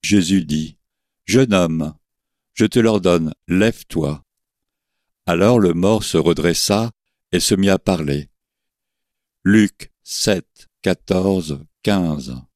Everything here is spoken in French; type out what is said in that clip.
Jésus dit, « Jeune homme, je te l'ordonne, lève-toi. » Alors le mort se redressa et se mit à parler. Luc 7, 14, 15.